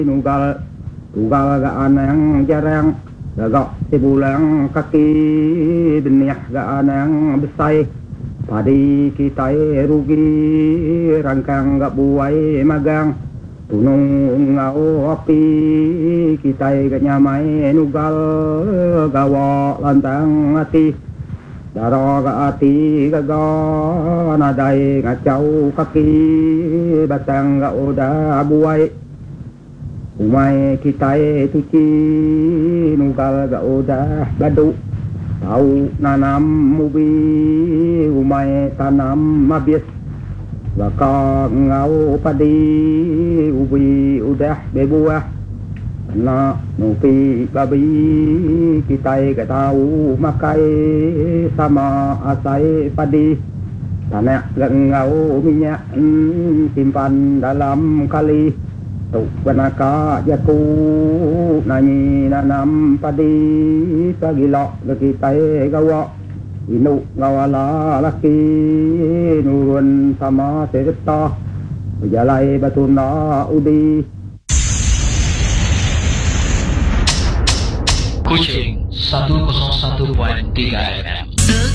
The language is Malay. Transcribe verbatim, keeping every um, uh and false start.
Nugal tugal gaan yang jarang gagak sebulan kaki benih gaan yang besar padi kita rugi rangkang gak buai magang tunung ngau api kita gak nyamai nugal gawa lantang hati darah gak hati gagak nadai ngacau kaki batang gak udah buai umai kita tuci nugal gak udah badu tahu nanam mubi umai tanam habis baka ngau padi ubi udah bebuah na nupi babi kita gak tahu makai sama asai padi tanah gak ngau minyak simpan dalam kali tu benaka jatu nani nanam padi pagilok kita gawa inu gawala laki nurun sama serta jalai batuna udi Kucing seratus satu tiga F M.